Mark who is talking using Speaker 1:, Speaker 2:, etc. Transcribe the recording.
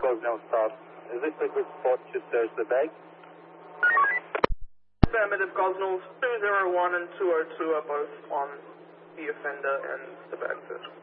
Speaker 1: Cosmo stop. Is this a good spot to search the bag?
Speaker 2: Affirmative, Cosmos 201 and 202 are both on the offender and the bag search.